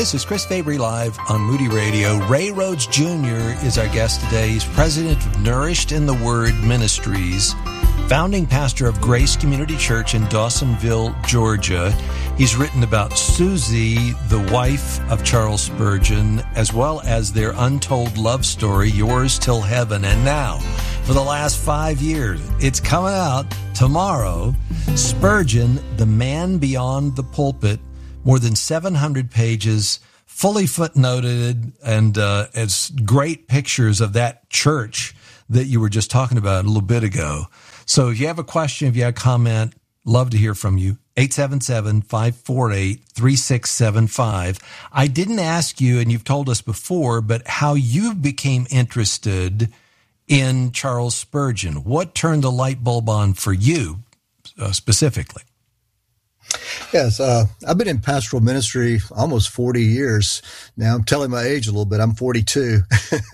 This is Chris Fabry live on Moody Radio. Ray Rhodes Jr. is our guest today. He's president of Nourished in the Word Ministries, founding pastor of Grace Community Church in Dawsonville, Georgia. He's written about Susie, the wife of Charles Spurgeon, as well as their untold love story, Yours Till Heaven. And now, for the last 5 years, it's coming out tomorrow, Spurgeon, The Man Beyond the Pulpit, more than 700 pages, fully footnoted, and it's great pictures of that church that you were just talking about a little bit ago. So if you have a question, if you have a comment, love to hear from you. 877-548-3675. I didn't ask you, and you've told us before, but how you became interested in Charles Spurgeon. What turned the light bulb on for you specifically? Yes, I've been in pastoral ministry almost 40 years now. I'm telling my age a little bit. I'm 42,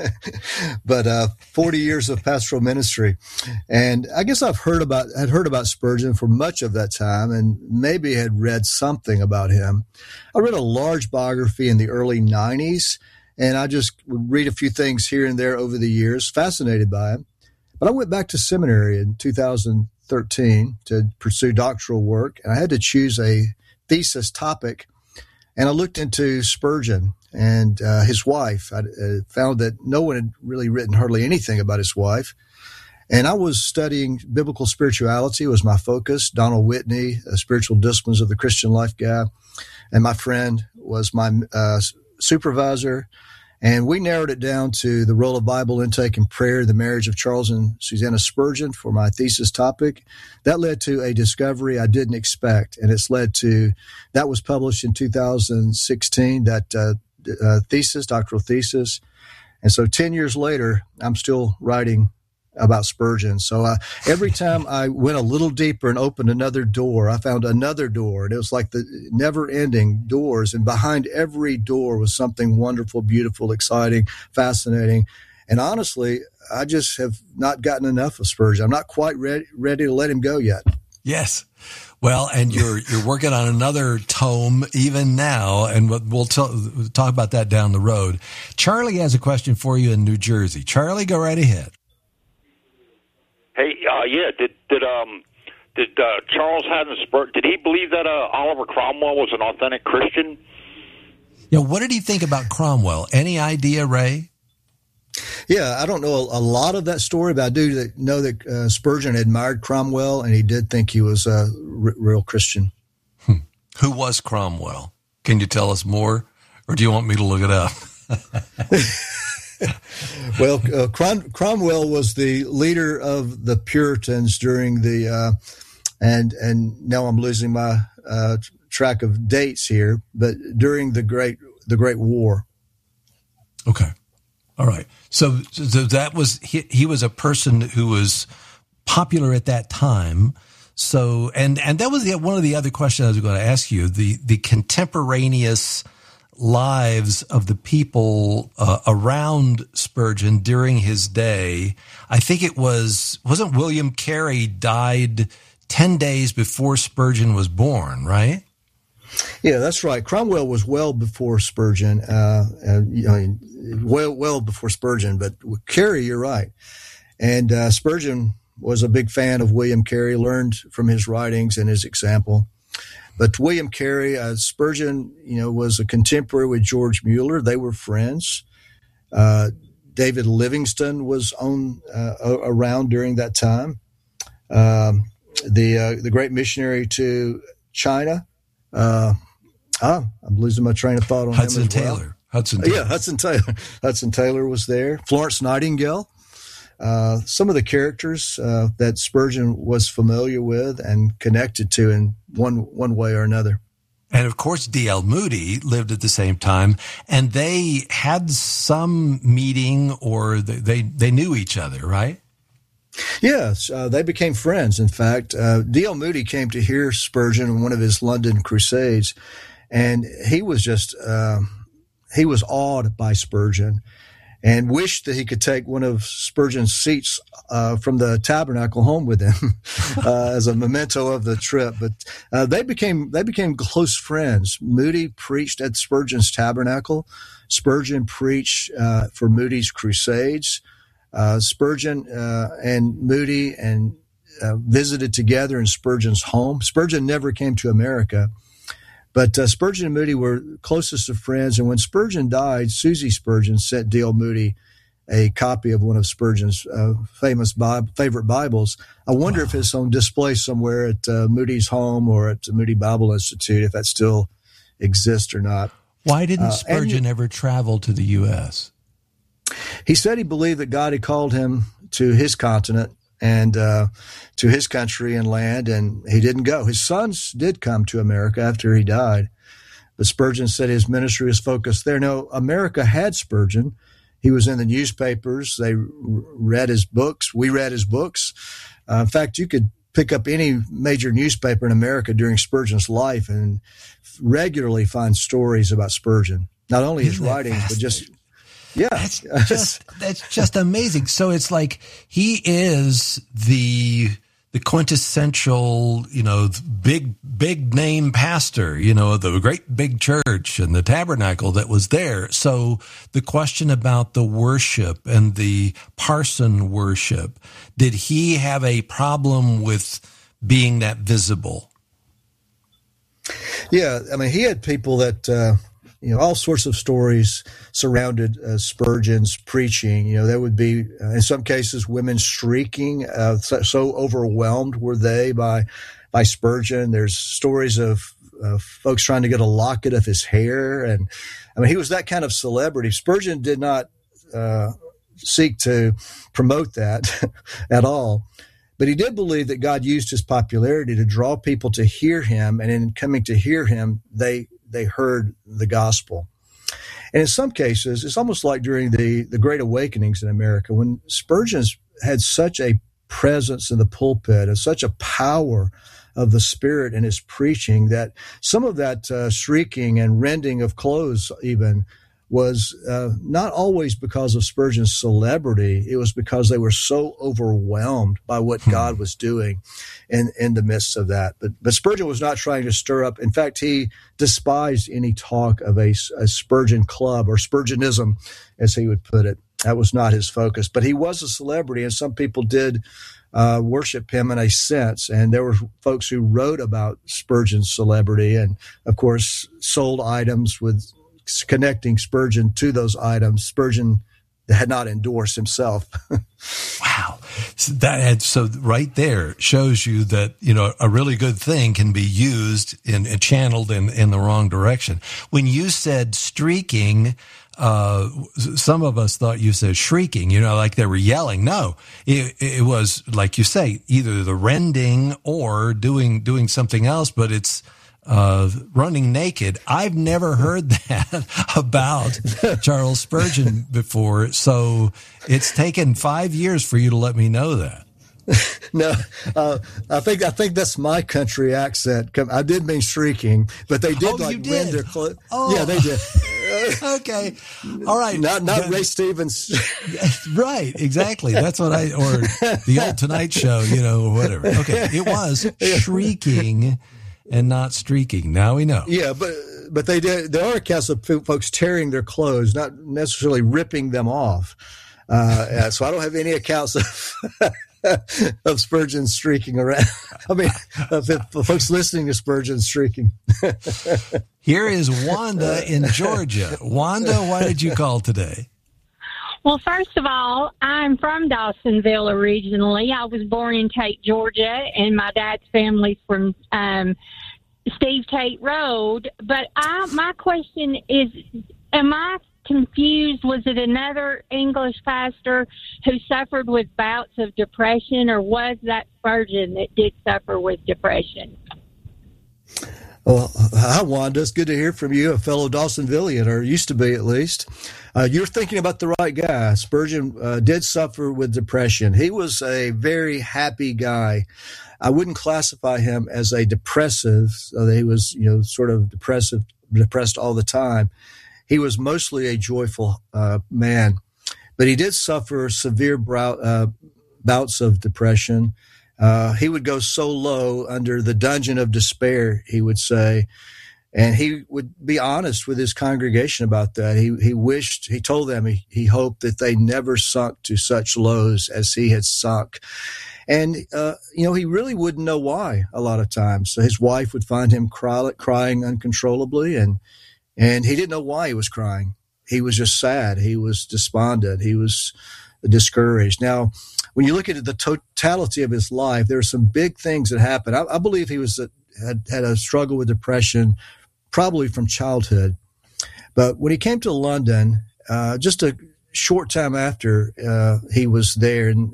but 40 years of pastoral ministry. And I guess had heard about Spurgeon for much of that time and maybe had read something about him. I read a large biography in the early 90s, and I just would read a few things here and there over the years, fascinated by him. But I went back to seminary in 2013 to pursue doctoral work, and I had to choose a thesis topic. And I looked into Spurgeon and his wife. I found that no one had really written hardly anything about his wife. And I was studying biblical spirituality was my focus. Donald Whitney, Spiritual Disciplines of the Christian Life guy, and my friend was my supervisor. And we narrowed it down to the role of Bible intake and prayer, the marriage of Charles and Susanna Spurgeon for my thesis topic. That led to a discovery I didn't expect, and it's led to, that was published in 2016, that doctoral thesis. And so 10 years later, I'm still writing about Spurgeon. So every time I went a little deeper and opened another door, I found another door. And it was like the never-ending doors. And behind every door was something wonderful, beautiful, exciting, fascinating. And honestly, I just have not gotten enough of Spurgeon. I'm not quite ready to let him go yet. Yes. Well, and you're working on another tome even now, and we'll talk about that down the road. Charlie has a question for you in New Jersey. Charlie, go right ahead. Hey, Did Charles Haddon Spurgeon, did he believe that Oliver Cromwell was an authentic Christian? Yeah, what did he think about Cromwell? Any idea, Ray? Yeah, I don't know a lot of that story, but I do know that Spurgeon admired Cromwell, and he did think he was a real Christian. Who was Cromwell? Can you tell us more, or do you want me to look it up? Well, Cromwell was the leader of the Puritans during the, and now I'm losing my track of dates here, but during the Great War. Okay, all right. So that was he was a person who was popular at that time. So and that was one of the other questions I was going to ask you. The contemporaneous lives of the people around Spurgeon during his day. I think it wasn't William Carey died 10 days before Spurgeon was born, right? Yeah, that's right. Cromwell was well before Spurgeon, well before Spurgeon, but with Carey, you're right. And Spurgeon was a big fan of William Carey, learned from his writings and his example. But William Carey, Spurgeon, was a contemporary with George Mueller. They were friends. David Livingstone was around during that time. The great missionary to China. I'm losing my train of thought on Hudson him as well. Taylor. Hudson Taylor. Yeah, Hudson Taylor. Hudson Taylor was there. Florence Nightingale. Some of the characters that Spurgeon was familiar with and connected to in one way or another. And of course, D.L. Moody lived at the same time, and they had some meeting, or they knew each other, right? Yes, they became friends. In fact, D.L. Moody came to hear Spurgeon in one of his London crusades, and he was just he was awed by Spurgeon. and wished that he could take one of Spurgeon's seats from the tabernacle home with him as a memento of the trip. But they became close friends. Moody preached at Spurgeon's tabernacle. Spurgeon preached for Moody's crusades. Spurgeon and Moody visited together in Spurgeon's home. Spurgeon never came to America, but Spurgeon and Moody were closest of friends. And when Spurgeon died, Susie Spurgeon sent D.L. Moody a copy of one of Spurgeon's famous favorite Bibles. I wonder if it's on display somewhere at Moody's home or at the Moody Bible Institute, if that still exists or not. Why didn't Spurgeon ever travel to the U.S.? He said he believed that God had called him to his continent and to his country and land, and he didn't go. His sons did come to America after he died, but Spurgeon said his ministry was focused there. No, America had Spurgeon. He was in the newspapers. They read his books. We read his books. In fact, you could pick up any major newspaper in America during Spurgeon's life and regularly find stories about Spurgeon. Not only his writings, but just... Yeah, that's just amazing. So it's like he is the quintessential, big name pastor, the great big church and the tabernacle that was there. So the question about the worship and the parson worship, did he have a problem with being that visible? Yeah, I mean, he had people that. All sorts of stories surrounded Spurgeon's preaching. There would be, in some cases, women shrieking. So overwhelmed were they by Spurgeon. There's stories of folks trying to get a locket of his hair. And I mean, he was that kind of celebrity. Spurgeon did not seek to promote that at all. But he did believe that God used his popularity to draw people to hear him. And in coming to hear him, they heard the gospel. And in some cases, it's almost like during the Great Awakenings in America, when Spurgeon had such a presence in the pulpit and such a power of the Spirit in his preaching that some of that shrieking and rending of clothes even was not always because of Spurgeon's celebrity. It was because they were so overwhelmed by what God was doing in the midst of that. But Spurgeon was not trying to stir up. In fact, he despised any talk of a Spurgeon club or Spurgeonism, as he would put it. That was not his focus. But he was a celebrity, and some people did worship him in a sense. And there were folks who wrote about Spurgeon's celebrity and, of course, sold items with connecting Spurgeon to those items. Spurgeon had not endorsed himself. Wow. So right there shows you that, a really good thing can be used and channeled in the wrong direction. When you said streaking, some of us thought you said shrieking, like they were yelling. No, it was, like you say, either the rending or doing something else, but it's running naked. I've never heard that about Charles Spurgeon before, so it's taken 5 years for you to let me know that. No, I think that's my country accent. I did mean shrieking, but they did rend their clothes. Oh. Yeah, they did. Okay, all right. Not Ray Stevens. Right, exactly. That's what or the old Tonight Show, or whatever. Okay, it was shrieking and not streaking. Now we know. Yeah, but they did. There are accounts of folks tearing their clothes, not necessarily ripping them off. So I don't have any accounts of Spurgeon streaking around. I mean, of folks listening to Spurgeon streaking. Here is Wanda in Georgia. Wanda, why did you call today? Well, first of all, I'm from Dawsonville originally. I was born in Tate, Georgia, and my dad's family's from Steve Tate Road. But my question is, am I confused? Was it another English pastor who suffered with bouts of depression, or was that Spurgeon that did suffer with depression? Well, hi, Wanda. It's good to hear from you, a fellow Dawsonvillian, or used to be at least. You're thinking about the right guy. Spurgeon did suffer with depression. He was a very happy guy. I wouldn't classify him as a depressive. So he was, sort of depressed all the time. He was mostly a joyful man. But he did suffer severe bouts of depression. He would go so low under the dungeon of despair, he would say, and he would be honest with his congregation about that. He told them he hoped that they never sunk to such lows as he had sunk. And, he really wouldn't know why a lot of times. So his wife would find him crying uncontrollably, and he didn't know why he was crying. He was just sad. He was despondent. He was discouraged. Now, when you look at the totality of his life, there are some big things that happened. I believe he had a struggle with depression probably from childhood. But when he came to London, just a short time after he was there in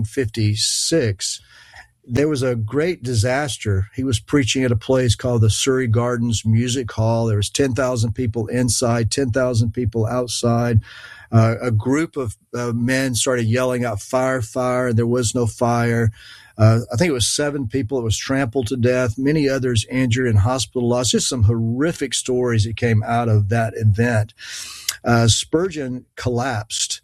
1856, there was a great disaster. He was preaching at a place called the Surrey Gardens Music Hall. There was 10,000 people inside, 10,000 people outside. A group of men started yelling out, "Fire, fire," and there was no fire. I think it was 7 people that was trampled to death, many others injured and hospitalized. Just some horrific stories that came out of that event. Spurgeon collapsed.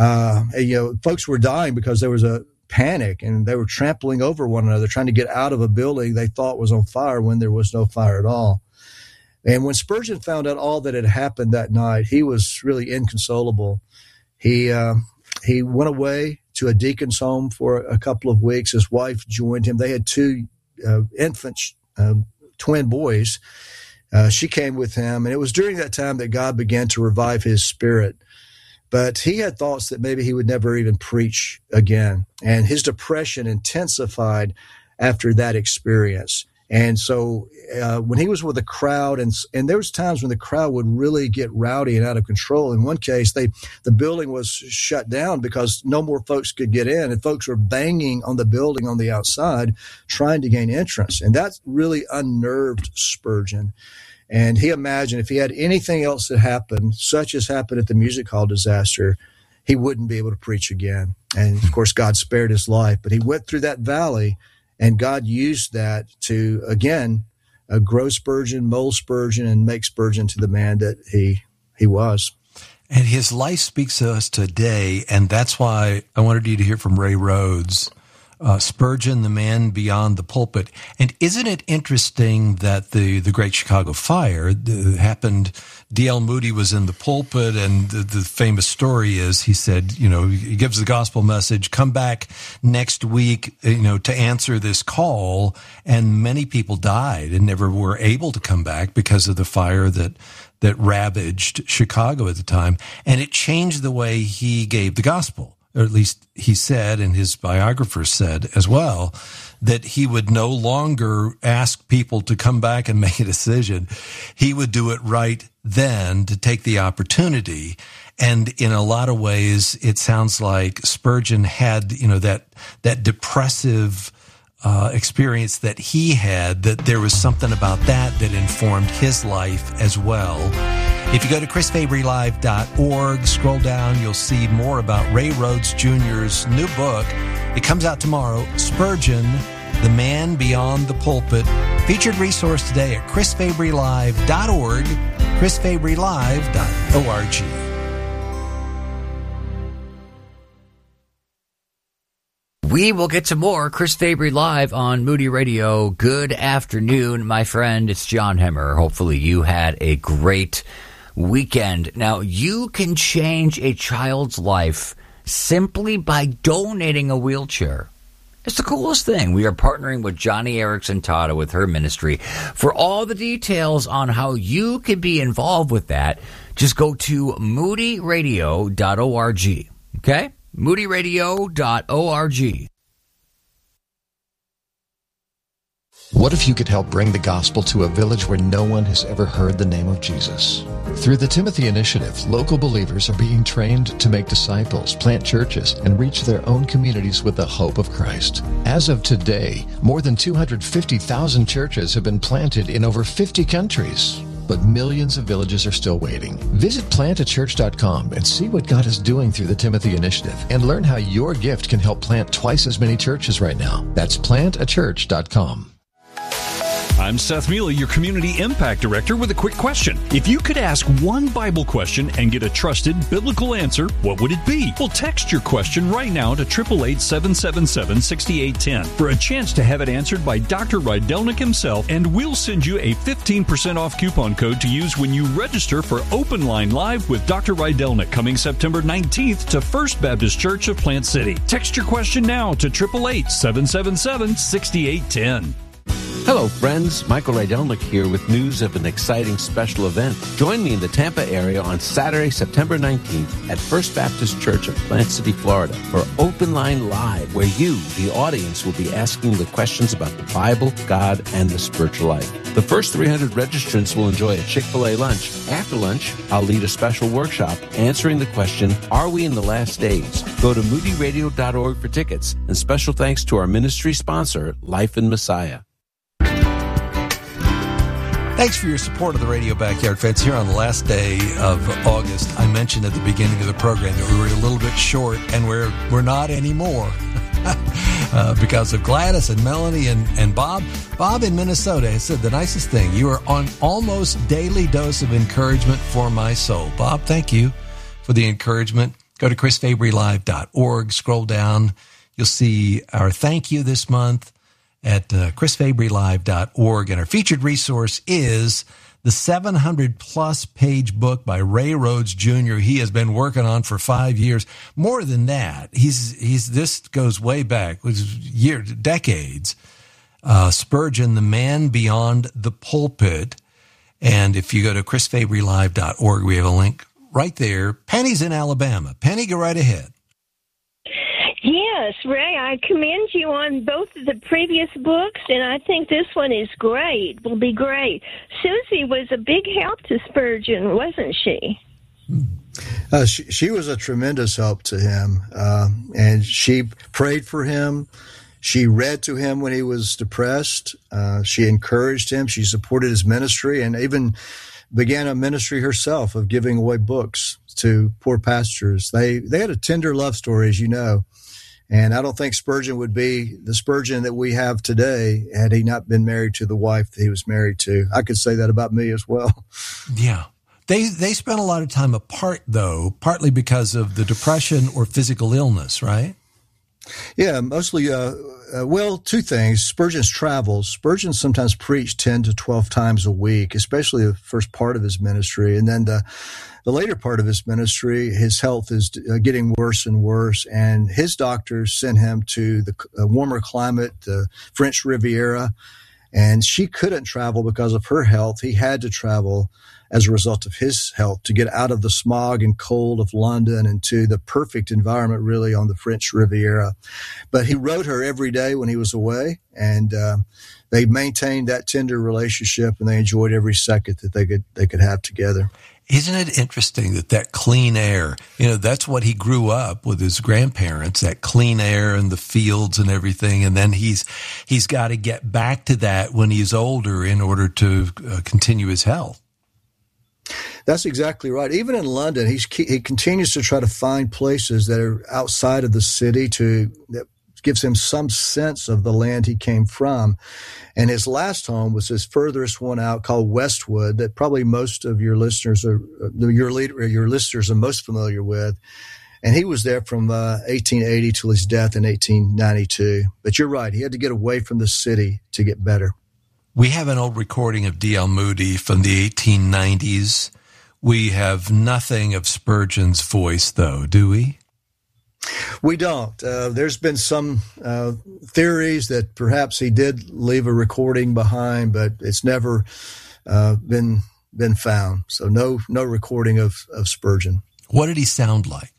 Folks were dying because there was a panic and they were trampling over one another, trying to get out of a building they thought was on fire when there was no fire at all. And when Spurgeon found out all that had happened that night, he was really inconsolable. He went away to a deacon's home for a couple of weeks. His wife joined him. They had 2 infant twin boys. She came with him, and it was during that time that God began to revive his spirit. But he had thoughts that maybe he would never even preach again. And his depression intensified after that experience. And so when he was with a crowd, and there was times when the crowd would really get rowdy and out of control. In one case, the building was shut down because no more folks could get in, and folks were banging on the building on the outside trying to gain entrance. And that really unnerved Spurgeon. And he imagined if he had anything else that happened, such as happened at the music hall disaster, he wouldn't be able to preach again. And, of course, God spared his life. But he went through that valley, and God used that to, again, grow Spurgeon, mold Spurgeon, and make Spurgeon to the man that he was. And his life speaks to us today, and that's why I wanted you to hear from Ray Rhodes, Spurgeon, the man beyond the pulpit. And isn't it interesting that the Great Chicago Fire happened, D.L. Moody was in the pulpit, and the famous story is he said, he gives the gospel message, come back next week, to answer this call, and many people died and never were able to come back because of the fire that ravaged Chicago at the time. And it changed the way he gave the gospel. Or at least he said, and his biographers said as well, that he would no longer ask people to come back and make a decision. He would do it right then to take the opportunity. And in a lot of ways, it sounds like Spurgeon had, that depressive experience that he had, that there was something about that informed his life as well. If you go to chrisfabrylive.org, scroll down, you'll see more about Ray Rhodes Jr.'s new book. It comes out tomorrow, Spurgeon, The Man Beyond the Pulpit. Featured resource today at chrisfabrylive.org, chrisfabrylive.org. We will get to more Chris Fabry Live on Moody Radio. Good afternoon, my friend. It's John Hemmer. Hopefully you had a great weekend. Now, you can change a child's life simply by donating a wheelchair. It's the coolest thing. We are partnering with Johnny Erickson Tata with her ministry. For all the details on how you can be involved with that, just go to moodyradio.org. Okay? moodyradio.org. What if you could help bring the gospel to a village where no one has ever heard the name of Jesus? Through the Timothy Initiative, local believers are being trained to make disciples, plant churches, and reach their own communities with the hope of Christ. As of today, more than 250,000 churches have been planted in over 50 countries. But millions of villages are still waiting. Visit plantachurch.com and see what God is doing through the Timothy Initiative and learn how your gift can help plant twice as many churches right now. That's plantachurch.com. I'm Seth Mealy, your Community Impact Director, with a quick question. If you could ask one Bible question and get a trusted biblical answer, what would it be? Well, text your question right now to 888-777-6810 for a chance to have it answered by Dr. Rydelnik himself, and we'll send you a 15% off coupon code to use when you register for Open Line Live with Dr. Rydelnik coming September 19th to First Baptist Church of Plant City. Text your question now to 888-777-6810. Hello, friends. Michael Rydelnik here with news of an exciting special event. Join me in the Tampa area on Saturday, September 19th at First Baptist Church of Plant City, Florida for Open Line Live, where you, the audience, will be asking the questions about the Bible, God, and the spiritual life. The first 300 registrants will enjoy a Chick-fil-A lunch. After lunch, I'll lead a special workshop answering the question, are we in the last days? Go to moodyradio.org for tickets. And special thanks to our ministry sponsor, Life in Messiah. Thanks for your support of the Radio Backyard Fence here on the last day of August. I mentioned at the beginning of the program that we were a little bit short, and we're not anymore because of Gladys and Melanie and Bob. Bob in Minnesota has said the nicest thing. You are on almost daily dose of encouragement for my soul. Bob, thank you for the encouragement. Go to chrisfabrylive.org. Scroll down. You'll see our thank you this month at chrisfabrylive.org. And our featured resource is the 700-plus page book by Ray Rhodes Jr. He has been working on for 5 years. More than that, this goes way back, decades. Spurgeon, The Man Beyond the Pulpit. And if you go to chrisfabrylive.org, we have a link right there. Penny's in Alabama. Penny, go right ahead. Yes, Ray, I commend you on both of the previous books, and I think this one is great, will be great. Susie was a big help to Spurgeon, wasn't she? She was a tremendous help to him, and she prayed for him. She read to him when he was depressed. She encouraged him. She supported his ministry and even began a ministry herself of giving away books to poor pastors. They had a tender love story, as you know. And I don't think Spurgeon would be the Spurgeon that we have today had he not been married to the wife that he was married to. I could say that about me as well. Yeah. They spent a lot of time apart, though, partly because of the depression or physical illness, right? Yeah, mostly, two things. Spurgeon's travels. Spurgeon sometimes preached 10 to 12 times a week, especially the first part of his ministry. And then the later part of his ministry, his health is getting worse and worse. And his doctors sent him to the warmer climate, the French Riviera. And she couldn't travel because of her health. He had to travel as a result of his health to get out of the smog and cold of London and to the perfect environment really on the French Riviera. But he wrote her every day when he was away, and they maintained that tender relationship, and they enjoyed every second that they could have together. Isn't it interesting that clean air, that's what he grew up with his grandparents, that clean air and the fields and everything. And then he's got to get back to that when he's older in order to continue his health. That's exactly right. Even in London, he continues to try to find places that are outside of the city that gives him some sense of the land he came from. And his last home was his furthest one out called Westwood, that probably most of your listeners are most familiar with. And he was there from 1880 till his death in 1892. But you're right, he had to get away from the city to get better. We have an old recording of D.L. Moody from the 1890s. We have nothing of Spurgeon's voice, though, do we? We don't. There's been some theories that perhaps he did leave a recording behind, but it's never been found. So no recording of Spurgeon. What did he sound like?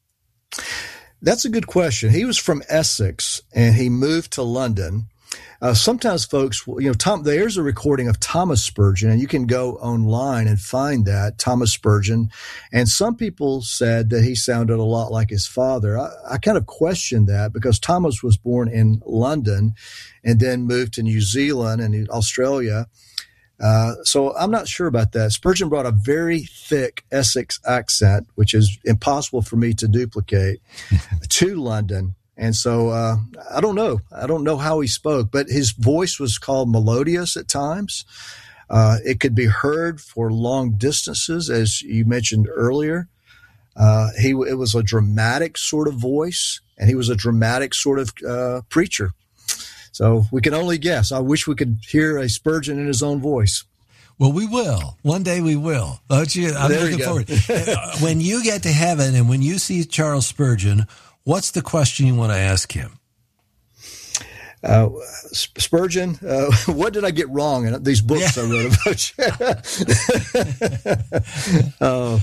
That's a good question. He was from Essex, and he moved to London. Sometimes folks, there's a recording of Thomas Spurgeon, and you can go online and find that, Thomas Spurgeon. And some people said that he sounded a lot like his father. I kind of questioned that because Thomas was born in London and then moved to New Zealand and Australia. So I'm not sure about that. Spurgeon brought a very thick Essex accent, which is impossible for me to duplicate, to London. And so I don't know. I don't know how he spoke, but his voice was called melodious at times. It could be heard for long distances, as you mentioned earlier. It was a dramatic sort of voice, and he was a dramatic sort of preacher. So we can only guess. I wish we could hear a Spurgeon in his own voice. Well, we will. One day we will. I'm looking forward. When you get to heaven and when you see Charles Spurgeon, what's the question you want to ask him? Spurgeon, what did I get wrong in these books I wrote about you?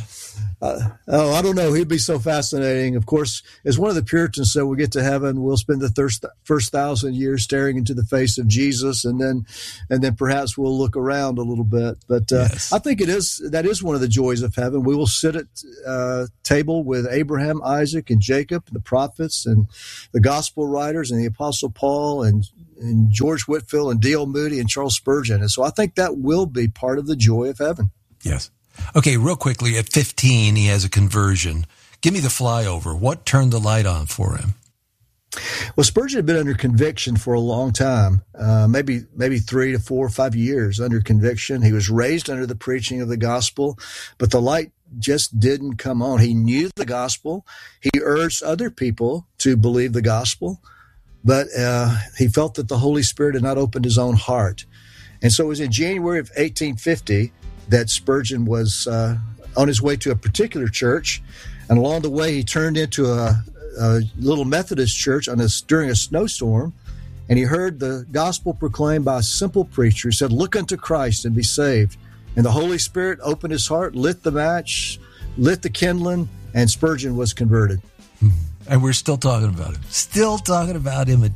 I don't know. He'd be so fascinating. Of course, as one of the Puritans said, we'll get to heaven, we'll spend the first 1,000 years staring into the face of Jesus, and then perhaps we'll look around a little bit. But yes. I think that is one of the joys of heaven. We will sit at table with Abraham, Isaac, and Jacob, the prophets, and the gospel writers, and the Apostle Paul, and George Whitefield, and D.L. Moody, and Charles Spurgeon. And so I think that will be part of the joy of heaven. Yes. Okay, real quickly, at 15, he has a conversion. Give me the flyover. What turned the light on for him? Well, Spurgeon had been under conviction for a long time, maybe 3 to 4 or 5 years under conviction. He was raised under the preaching of the gospel, but the light just didn't come on. He knew the gospel. He urged other people to believe the gospel, but he felt that the Holy Spirit had not opened his own heart. And so it was in January of 1850 that Spurgeon was on his way to a particular church, and along the way he turned into a little Methodist church during a snowstorm, and he heard the gospel proclaimed by a simple preacher. He said, "Look unto Christ and be saved." And the Holy Spirit opened his heart, lit the match, lit the kindling, and Spurgeon was converted. And we're still talking about him. Still talking about him in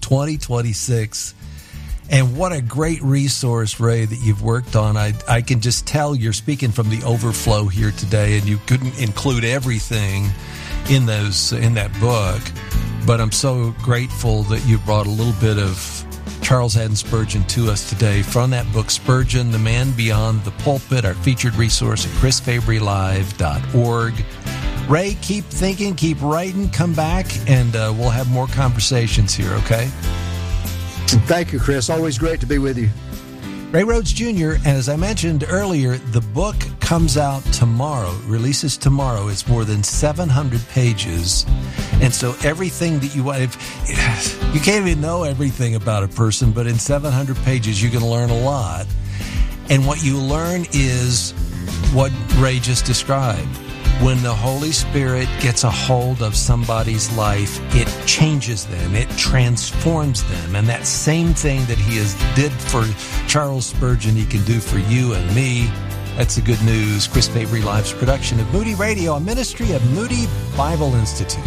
2026. And what a great resource, Ray, that you've worked on. I can just tell you're speaking from the overflow here today, and you couldn't include everything in that book. But I'm so grateful that you brought a little bit of Charles Haddon Spurgeon to us today from that book, Spurgeon, The Man Beyond the Pulpit, our featured resource at chrisfabrylive.org. Ray, keep thinking, keep writing, come back, and we'll have more conversations here, okay? Thank you, Chris. Always great to be with you. Ray Rhodes Jr., and as I mentioned earlier, the book comes out tomorrow, releases tomorrow. It's more than 700 pages. And so everything that you want, you can't even know everything about a person, but in 700 pages, you can learn a lot. And what you learn is what Ray just described. When the Holy Spirit gets a hold of somebody's life, it changes them, it transforms them. And that same thing that he did for Charles Spurgeon, he can do for you and me. That's the good news. Chris Fabry Live's production of Moody Radio, a ministry of Moody Bible Institute.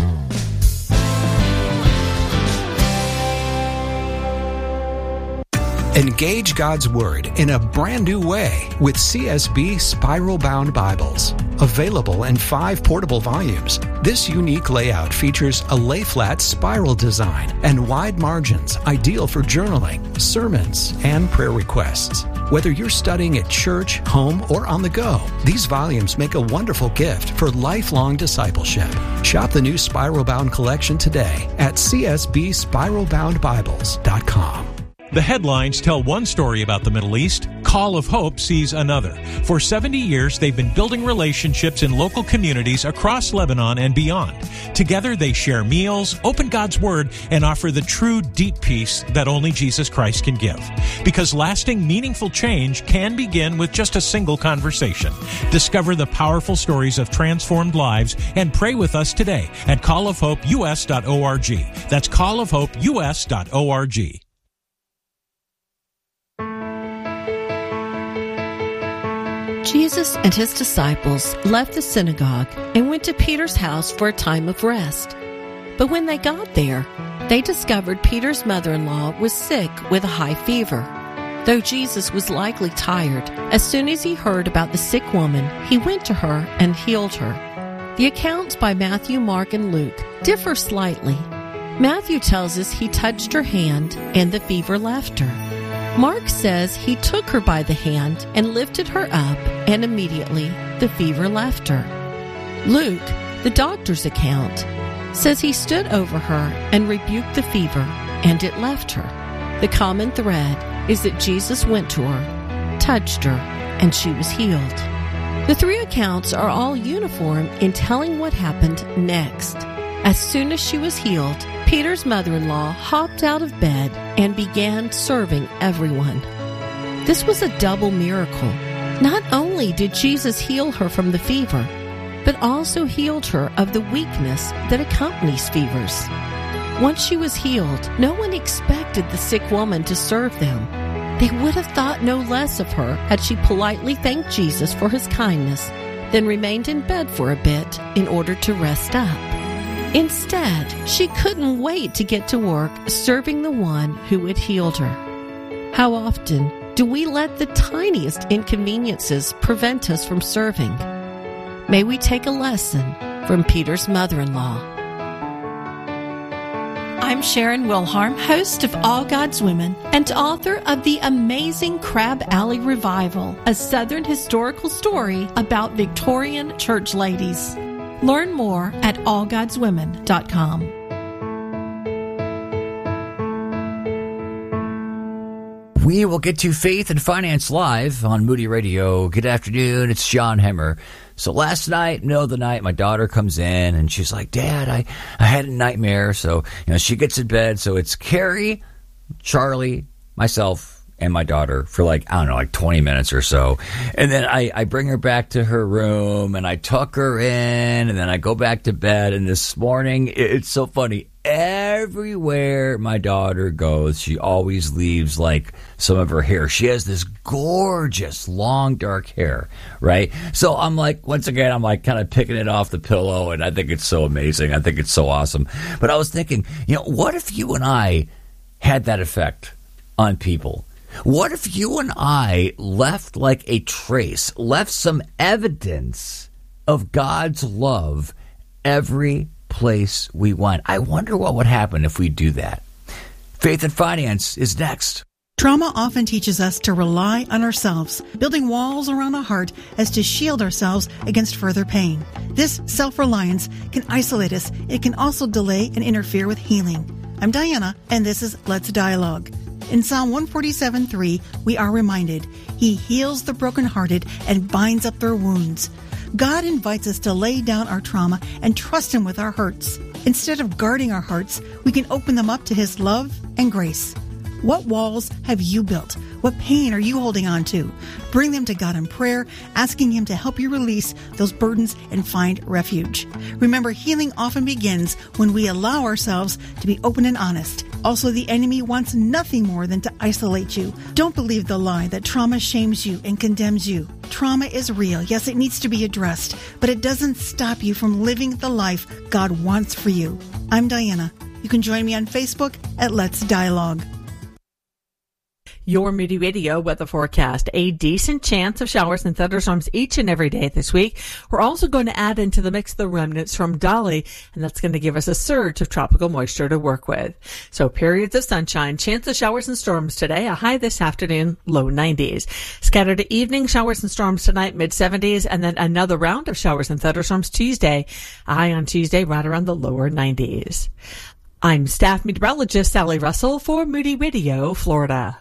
Engage God's Word in a brand new way with CSB Spiral-Bound Bibles. Available in 5 portable volumes, this unique layout features a lay-flat spiral design and wide margins, ideal for journaling, sermons, and prayer requests. Whether you're studying at church, home, or on the go, these volumes make a wonderful gift for lifelong discipleship. Shop the new Spiral-Bound collection today at csbspiralboundbibles.com. The headlines tell one story about the Middle East. Call of Hope sees another. For 70 years, they've been building relationships in local communities across Lebanon and beyond. Together, they share meals, open God's Word, and offer the true, deep peace that only Jesus Christ can give. Because lasting, meaningful change can begin with just a single conversation. Discover the powerful stories of transformed lives and pray with us today at callofhopeus.org. That's callofhopeus.org. Jesus and his disciples left the synagogue and went to Peter's house for a time of rest. But when they got there, they discovered Peter's mother-in-law was sick with a high fever. Though Jesus was likely tired, as soon as he heard about the sick woman, he went to her and healed her. The accounts by Matthew, Mark, and Luke differ slightly. Matthew tells us he touched her hand and the fever left her. Mark says he took her by the hand and lifted her up, and immediately the fever left her. Luke, the doctor's account, says he stood over her and rebuked the fever, and it left her. The common thread is that Jesus went to her, touched her, and she was healed. The three accounts are all uniform in telling what happened next. As soon as she was healed, Peter's mother-in-law hopped out of bed and began serving everyone. This was a double miracle. Not only did Jesus heal her from the fever, but also healed her of the weakness that accompanies fevers. Once she was healed, no one expected the sick woman to serve them. They would have thought no less of her had she politely thanked Jesus for his kindness, then remained in bed for a bit in order to rest up. Instead, she couldn't wait to get to work serving the one who had healed her. How often do we let the tiniest inconveniences prevent us from serving? May we take a lesson from Peter's mother-in-law. I'm Sharon Wilharm, host of All God's Women and author of the amazing Crab Alley Revival, a Southern historical story about Victorian church ladies. Learn more at allgodswomen.com. We will get to Faith and Finance Live on Moody Radio. Good afternoon. It's John Hemmer. So last night, middle of the night, my daughter comes in and she's like, Dad, I had a nightmare. So, she gets in bed. So it's Carrie, Charlie, myself, and my daughter for 20 minutes or so. And then I bring her back to her room and I tuck her in and then I go back to bed. And this morning, it's so funny. Everywhere my daughter goes, she always leaves some of her hair. She has this gorgeous long dark hair, right? So I'm once again, I'm kind of picking it off the pillow, and I think it's so amazing. I think it's so awesome. But I was thinking, what if you and I had that effect on people? What if you and I left a trace, left some evidence of God's love every place we went? I wonder what would happen if we do that. Faith and Finance is next. Trauma often teaches us to rely on ourselves, building walls around our heart as to shield ourselves against further pain. This self-reliance can isolate us. It can also delay and interfere with healing. I'm Diana, and this is Let's Dialogue. In Psalm 147:3, we are reminded, He heals the brokenhearted and binds up their wounds. God invites us to lay down our trauma and trust Him with our hurts. Instead of guarding our hearts, we can open them up to His love and grace. What walls have you built? What pain are you holding on to? Bring them to God in prayer, asking Him to help you release those burdens and find refuge. Remember, healing often begins when we allow ourselves to be open and honest. Also, the enemy wants nothing more than to isolate you. Don't believe the lie that trauma shames you and condemns you. Trauma is real. Yes, it needs to be addressed, but it doesn't stop you from living the life God wants for you. I'm Diana. You can join me on Facebook at Let's Dialogue. Your Moody Radio weather forecast. A decent chance of showers and thunderstorms each and every day this week. We're also going to add into the mix the remnants from Dolly, and that's going to give us a surge of tropical moisture to work with. So periods of sunshine, chance of showers and storms today, a high this afternoon, low 90s. Scattered evening showers and storms tonight, mid 70s, and then another round of showers and thunderstorms Tuesday, a high on Tuesday right around the lower 90s. I'm staff meteorologist Sally Russell for Moody Radio, Florida.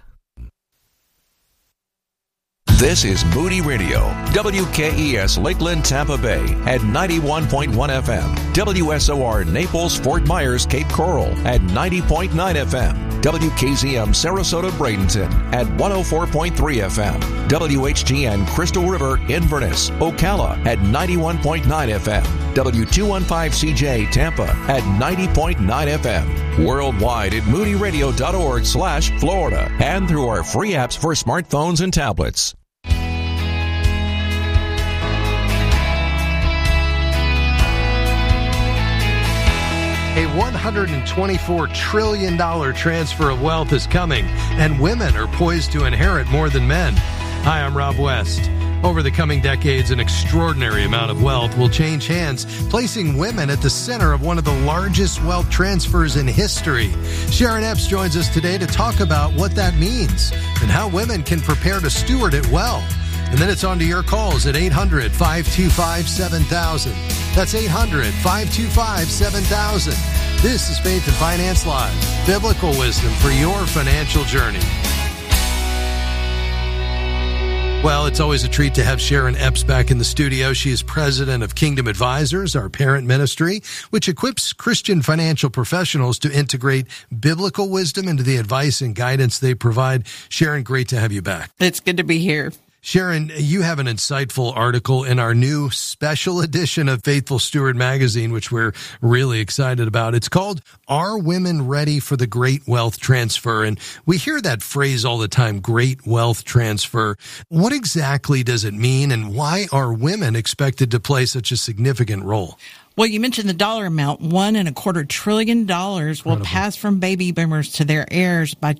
This is Moody Radio, WKES Lakeland, Tampa Bay at 91.1 FM, WSOR Naples, Fort Myers, Cape Coral at 90.9 FM, WKZM Sarasota, Bradenton at 104.3 FM, WHGN Crystal River, Inverness, Ocala at 91.9 FM, W215CJ Tampa at 90.9 FM, worldwide at moodyradio.org/Florida, and through our free apps for smartphones and tablets. A $124 trillion transfer of wealth is coming, and women are poised to inherit more than men. Hi, I'm Rob West. Over the coming decades, an extraordinary amount of wealth will change hands, placing women at the center of one of the largest wealth transfers in history. Sharon Epps joins us today to talk about what that means and how women can prepare to steward it well. And then it's on to your calls at 800-525-7000. That's 800-525-7000. This is Faith and Finance Live, biblical wisdom for your financial journey. Well, it's always a treat to have Sharon Epps back in the studio. She is president of Kingdom Advisors, our parent ministry, which equips Christian financial professionals to integrate biblical wisdom into the advice and guidance they provide. Sharon, great to have you back. It's good to be here. Sharon, you have an insightful article in our new special edition of Faithful Steward magazine, which we're really excited about. It's called, Are Women Ready for the Great Wealth Transfer? And we hear that phrase all the time, great wealth transfer. What exactly does it mean, and why are women expected to play such a significant role? Well, you mentioned the dollar amount. $1.25 trillion will pass from baby boomers to their heirs by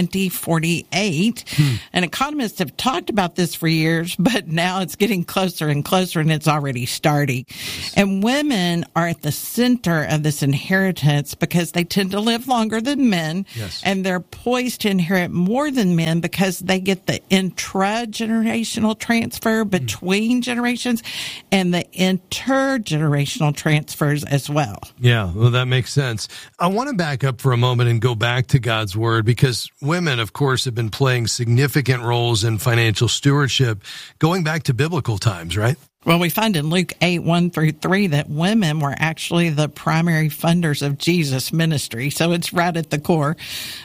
2048. And economists have talked about this for years, but now it's getting closer and closer, and it's already starting. And women are at the center of this inheritance because they tend to live longer than men. Yes. And they're poised to inherit more than men because they get the intragenerational transfer between generations and the intergenerational transfers as well. Yeah, well, that makes sense. I want to back up for a moment and go back to God's Word, because women, of course, have been playing significant roles in financial stewardship going back to biblical times, right? Well, we find in Luke 8:1-3 that women were actually the primary funders of Jesus' ministry, so it's right at the core.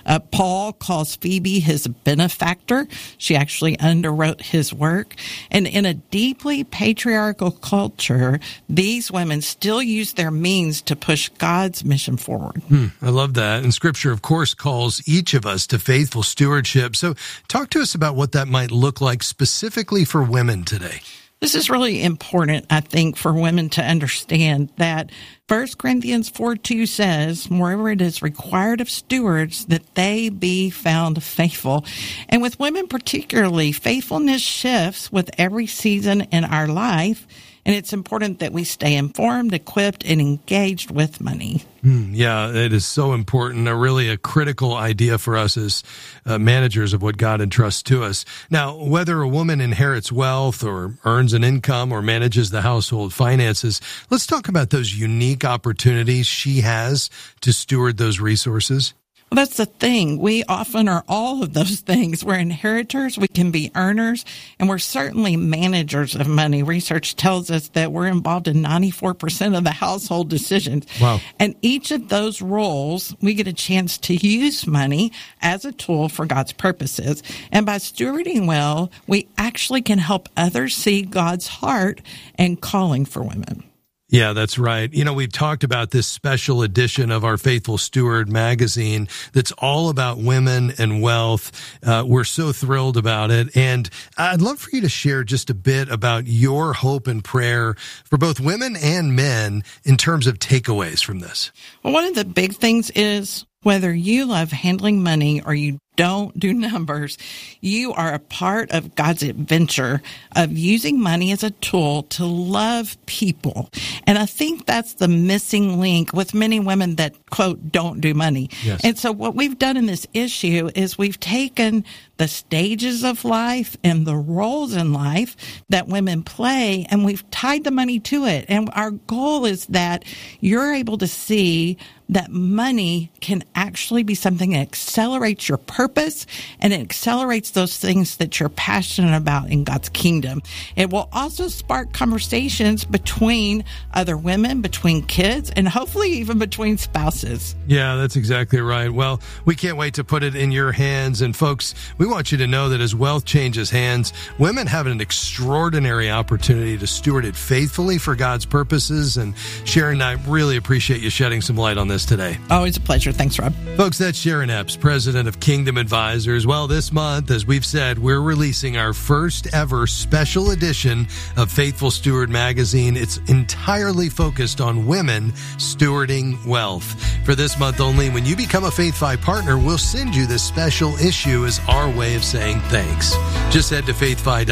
Paul calls Phoebe his benefactor. She actually underwrote his work. And in a deeply patriarchal culture, these women still use their means to push God's mission forward. I love that. And Scripture, of course, calls each of us to faithful stewardship. So talk to us about what that might look like specifically for women today. This is really important, I think, for women to understand that 1 Corinthians 4:2 says, moreover, it is required of stewards that they be found faithful. And with women particularly, faithfulness shifts with every season in our life. And it's important that we stay informed, equipped, and engaged with money. Yeah, it is so important. Really a critical idea for us as managers of what God entrusts to us. Now, whether a woman inherits wealth or earns an income or manages the household finances, let's talk about those unique opportunities she has to steward those resources. Well, that's the thing. We often are all of those things. We're inheritors, we can be earners, and we're certainly managers of money. Research tells us that we're involved in 94% of the household decisions. Wow. And each of those roles, we get a chance to use money as a tool for God's purposes. And by stewarding well, we actually can help others see God's heart and calling for women. Yeah, that's right. You know, we've talked about this special edition of our Faithful Steward magazine that's all about women and wealth. We're so thrilled about it. And I'd love for you to share just a bit about your hope and prayer for both women and men in terms of takeaways from this. Well, one of the big things is whether you love handling money or you don't do numbers, you are a part of God's adventure of using money as a tool to love people. And I think that's the missing link with many women that, quote, don't do money. Yes. And so what we've done in this issue is we've taken the stages of life and the roles in life that women play, and we've tied the money to it. And our goal is that you're able to see that money can actually be something that accelerates your purpose, and it accelerates those things that you're passionate about in God's kingdom. It will also spark conversations between other women, between kids, and hopefully even between spouses. Yeah, that's exactly right. Well, we can't wait to put it in your hands. And folks, we want you to know that as wealth changes hands, women have an extraordinary opportunity to steward it faithfully for God's purposes. And Sharon, I really appreciate you shedding some light on this today. Always a pleasure. Thanks, Rob. Folks, that's Sharon Epps, president of Kingdom Advisors. Well, this month, as we've said, we're releasing our first ever special edition of Faithful Steward magazine. It's entirely focused on women stewarding wealth. For this month only, when you become a Faith Fi partner, we'll send you this special issue as our way of saying thanks. Just head to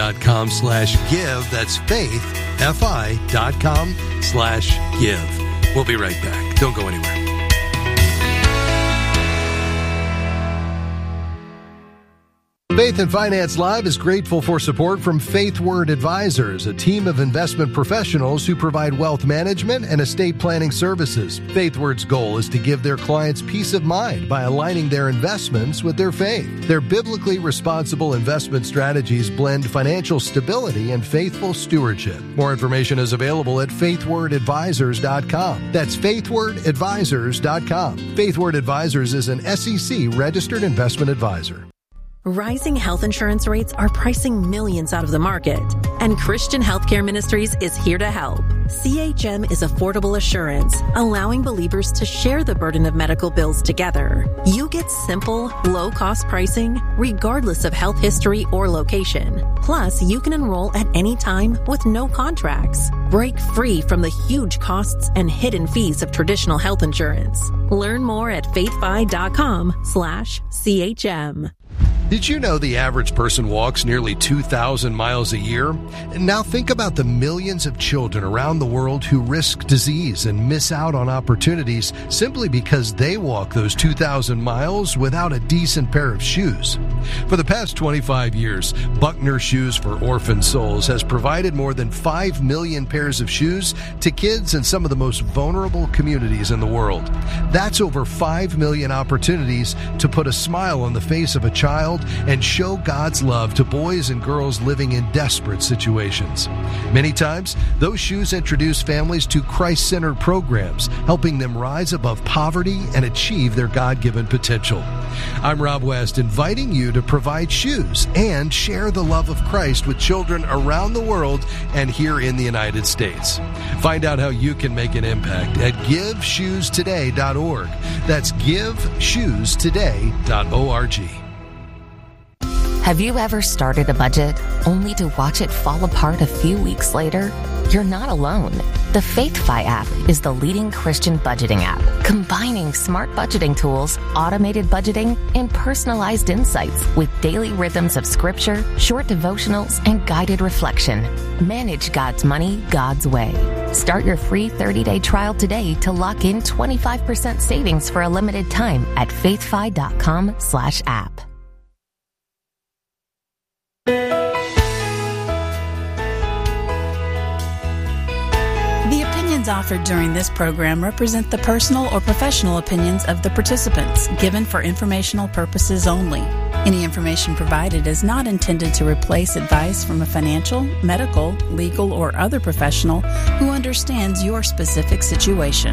faithfi.com/give. That's faithfi.com/give. We'll be right back. Don't go anywhere. Faith and Finance Live is grateful for support from FaithWord Advisors, a team of investment professionals who provide wealth management and estate planning services. FaithWord's goal is to give their clients peace of mind by aligning their investments with their faith. Their biblically responsible investment strategies blend financial stability and faithful stewardship. More information is available at faithwordadvisors.com. That's faithwordadvisors.com. FaithWord Advisors is an SEC registered investment advisor. Rising health insurance rates are pricing millions out of the market, and Christian Healthcare Ministries is here to help. CHM is affordable assurance, allowing believers to share the burden of medical bills together. You get simple, low-cost pricing, regardless of health history or location. Plus, you can enroll at any time with no contracts. Break free from the huge costs and hidden fees of traditional health insurance. Learn more at faithfi.com/CHM. Did you know the average person walks nearly 2,000 miles a year? And now think about the millions of children around the world who risk disease and miss out on opportunities simply because they walk those 2,000 miles without a decent pair of shoes. For the past 25 years, Buckner Shoes for Orphan Souls has provided more than 5 million pairs of shoes to kids in some of the most vulnerable communities in the world. That's over 5 million opportunities to put a smile on the face of a child and show God's love to boys and girls living in desperate situations. Many times, those shoes introduce families to Christ-centered programs, helping them rise above poverty and achieve their God-given potential. I'm Rob West, inviting you to provide shoes and share the love of Christ with children around the world and here in the United States. Find out how you can make an impact at GiveShoesToday.org. That's GiveShoesToday.org. Have you ever started a budget only to watch it fall apart a few weeks later? You're not alone. The FaithFi app is the leading Christian budgeting app, combining smart budgeting tools, automated budgeting, and personalized insights with daily rhythms of scripture, short devotionals, and guided reflection. Manage God's money God's way. Start your free 30-day trial today to lock in 25% savings for a limited time at faithfi.com/app. The opinions offered during this program represent the personal or professional opinions of the participants, given for informational purposes only. Any information provided is not intended to replace advice from a financial, medical, legal, or other professional who understands your specific situation.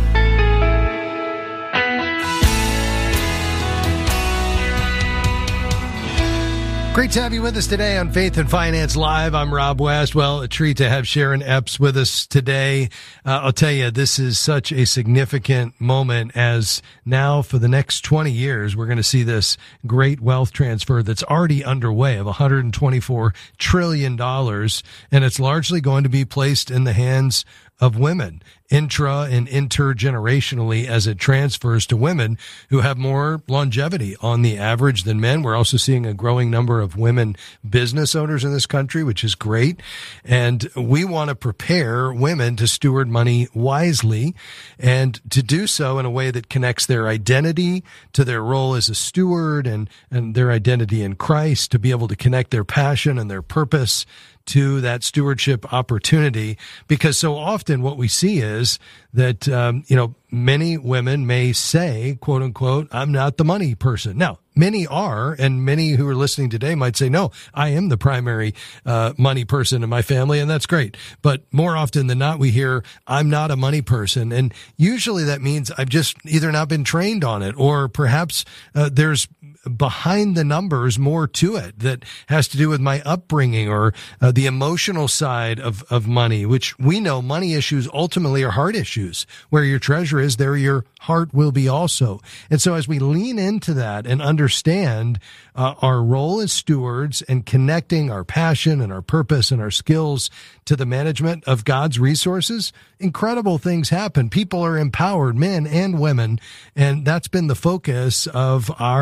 Great to have you with us today on Faith and Finance Live. I'm Rob West. Well, a treat to have Sharon Epps with us today. I'll tell you, this is such a significant moment as now for the next 20 years, we're going to see this great wealth transfer that's already underway of $124 trillion. And it's largely going to be placed in the hands of women, intra and intergenerationally, as it transfers to women who have more longevity on the average than men. We're also seeing a growing number of women business owners in this country, which is great. And we want to prepare women to steward money wisely and to do so in a way that connects their identity to their role as a steward and their identity in Christ, to be able to connect their passion and their purpose to that stewardship opportunity. Because so often what we see is that, many women may say, quote unquote, I'm not the money person. Now, many are, and many who are listening today might say, no, I am the primary money person in my family, and that's great. But more often than not, we hear, I'm not a money person. And usually that means I've just either not been trained on it, or perhaps there's behind the numbers more to it that has to do with my upbringing or the emotional side of money, which we know money issues ultimately are heart issues. Where your treasure is, there your heart will be also. And so as we lean into that and understand our role as stewards and connecting our passion and our purpose and our skills to the management of God's resources, incredible things happen. People are empowered, men and women, and that's been the focus of our special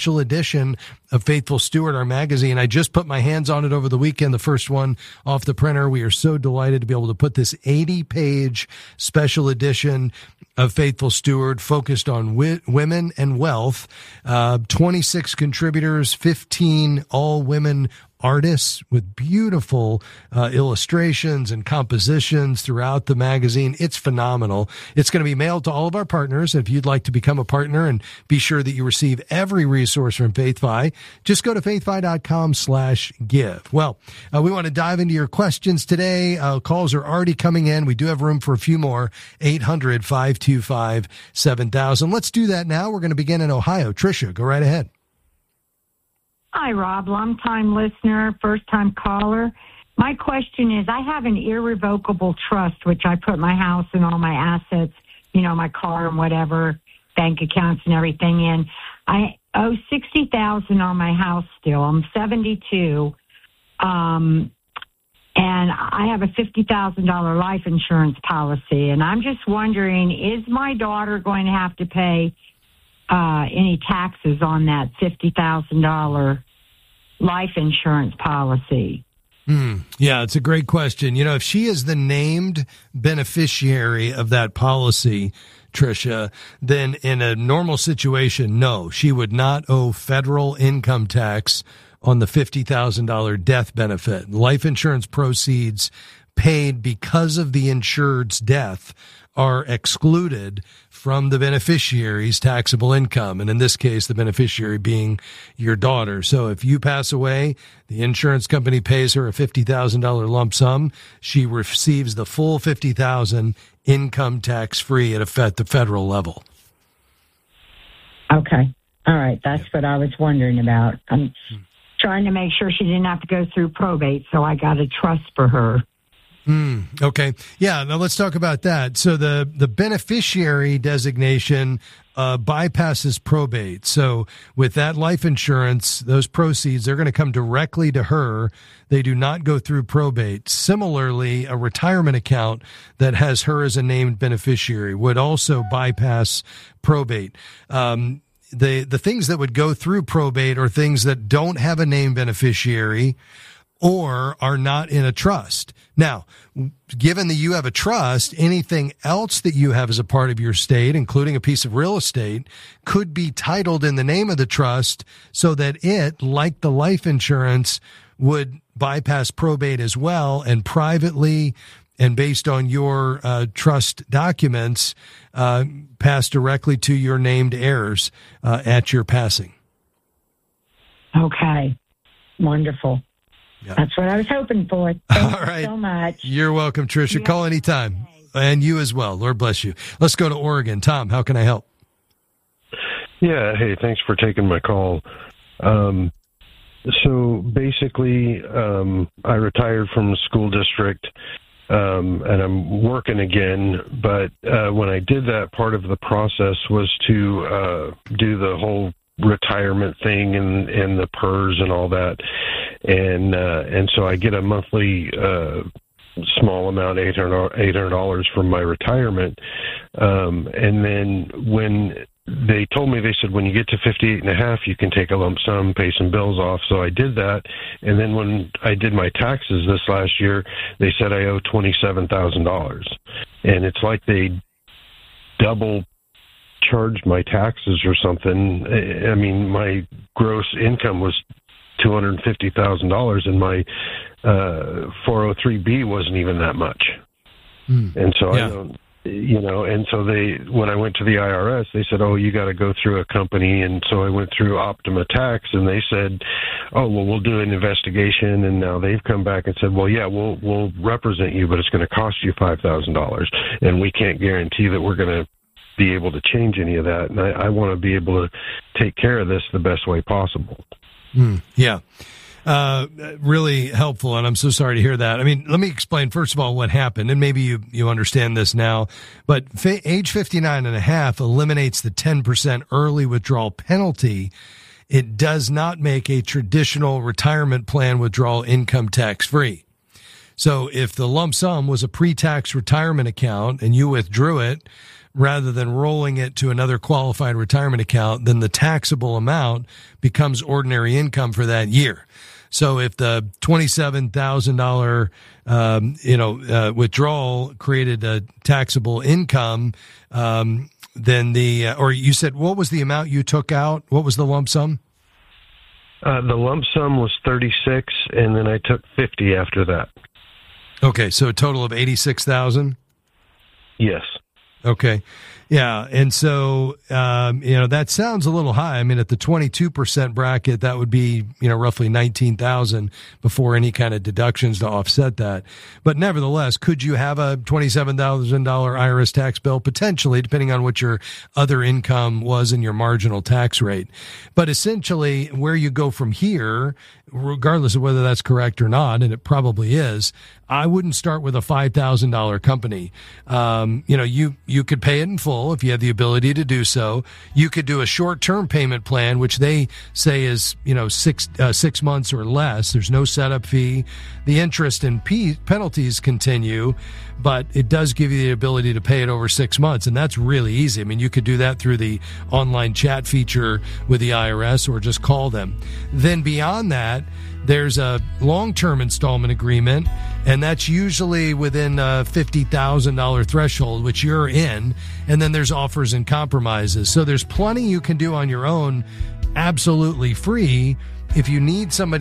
special edition of Faithful Steward, our magazine. I just put my hands on it over the weekend, the first one off the printer. We are so delighted to be able to put this 80-page special edition of Faithful Steward focused on women and wealth. 26 contributors, 15 all-women artists with beautiful illustrations and compositions throughout the magazine. It's phenomenal. It's going to be mailed to all of our partners. If you'd like to become a partner and be sure that you receive every resource from FaithFi, just go to faithfi.com/give. Well, we want to dive into your questions today. Calls are already coming in. We do have room for a few more. 800-525-7000. Let's do that now. We're going to begin in Ohio. Tricia, go right ahead. Hi, Rob. Long-time listener, first-time caller. My question is, I have an irrevocable trust, which I put my house and all my assets, my car and whatever, bank accounts and everything in. I owe $60,000 on my house still. I'm 72. And I have a $50,000 life insurance policy. And I'm just wondering, is my daughter going to have to pay any taxes on that $50,000 life insurance policy? Yeah, it's a great question. If she is the named beneficiary of that policy, Tricia, then in a normal situation, no, she would not owe federal income tax on the $50,000 death benefit. Life insurance proceeds paid because of the insured's death are excluded from the beneficiary's taxable income, and in this case, the beneficiary being your daughter. So if you pass away, the insurance company pays her a $50,000 lump sum. She receives the full $50,000 income tax-free at the federal level. Okay. All right. That's what I was wondering about. I'm trying to make sure she didn't have to go through probate, so I got a trust for her. Okay. Yeah, now let's talk about that. So the beneficiary designation bypasses probate. So with that life insurance, those proceeds, they're going to come directly to her. They do not go through probate. Similarly, a retirement account that has her as a named beneficiary would also bypass probate. The things that would go through probate are things that don't have a named beneficiary or are not in a trust. Now, given that you have a trust, anything else that you have as a part of your estate, including a piece of real estate, could be titled in the name of the trust so that it, like the life insurance, would bypass probate as well and privately and based on your trust documents, pass directly to your named heirs at your passing. Okay. Wonderful. Yep. That's what I was hoping for. Thank you so much. You're welcome, Tricia. Call anytime. And you as well. Lord bless you. Let's go to Oregon. Tom, how can I help? Yeah, hey, thanks for taking my call. So basically, I retired from the school district, and I'm working again. But when I did that, part of the process was to do the whole retirement thing and the PERS and all that. And so I get a monthly small amount, $800 from my retirement. And then when they told me, they said, when you get to 58 and a half, you can take a lump sum, pay some bills off. So I did that. And then when I did my taxes this last year, they said I owe $27,000. And it's like they double charged my taxes or something. I mean, my gross income was $250,000 and my 403B wasn't even that much. And so I don't, and so when I went to the IRS, they said, oh, you got to go through a company. And so I went through Optima Tax and they said, oh, well, we'll do an investigation. And now they've come back and said, well, yeah, we'll represent you, but it's going to cost you $5,000. And we can't guarantee that we're going to be able to change any of that. And I want to be able to take care of this the best way possible. Yeah. Really helpful, and I'm so sorry to hear that. I mean, let me explain, first of all, what happened, and maybe you understand this now, but age 59 and a half eliminates the 10% early withdrawal penalty. It does not make a traditional retirement plan withdrawal income tax-free. So if the lump sum was a pre-tax retirement account and you withdrew it rather than rolling it to another qualified retirement account, then the taxable amount becomes ordinary income for that year. So if the $27,000, withdrawal created a taxable income, then or you said, what was the amount you took out? What was the lump sum? The lump sum was 36, and then I took 50 after that. Okay, so a total of 86,000? Yes. Okay. Yeah. And so, that sounds a little high. I mean, at the 22% bracket, that would be, roughly 19,000 before any kind of deductions to offset that. But nevertheless, could you have a $27,000 IRS tax bill? Potentially, depending on what your other income was and your marginal tax rate. But essentially, where you go from here, regardless of whether that's correct or not, and it probably is, I wouldn't start with a $5,000 company. You could pay it in full if you have the ability to do so. You could do a short-term payment plan, which they say is, 6 months or less. There's no setup fee. The interest and penalties continue, but it does give you the ability to pay it over 6 months, and that's really easy. I mean, you could do that through the online chat feature with the IRS or just call them. Then beyond that, there's a long-term installment agreement, and that's usually within a $50,000 threshold, which you're in, and then there's offers and compromises. So there's plenty you can do on your own, absolutely free. If you need somebody